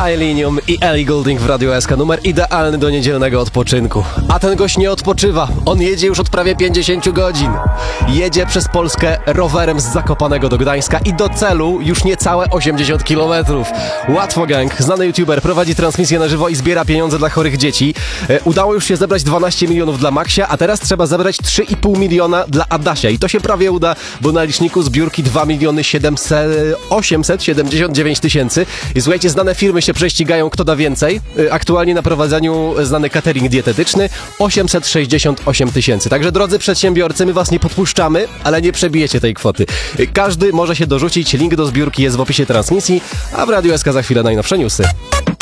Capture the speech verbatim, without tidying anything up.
Hylinium i Ellie Goulding w Radio S K. Numer idealny do niedzielnego odpoczynku. A ten gość nie odpoczywa. On jedzie już od prawie pięćdziesięciu godzin. Jedzie przez Polskę rowerem z Zakopanego do Gdańska i do celu już niecałe osiemdziesiąt kilometrów. Łatwo Gang, znany youtuber, prowadzi transmisję na żywo i zbiera pieniądze dla chorych dzieci. E, udało już się zebrać dwanaście milionów dla Maksia, a teraz trzeba zebrać trzy i pół miliona dla Adasia. I to się prawie uda, bo na liczniku zbiórki dwa miliony osiemset siedemdziesiąt dziewięć tysięcy. I słuchajcie, znane firmy się prześcigają, kto da więcej. E, aktualnie na prowadzeniu znany catering dietetyczny osiemset sześćdziesiąt osiem tysięcy. Także drodzy przedsiębiorcy, my was nie podpuszczamy, ale nie przebijecie tej kwoty. E, każdy może się dorzucić, link do zbiórki jest w opisie transmisji, a w Radiu S K za chwilę najnowsze newsy.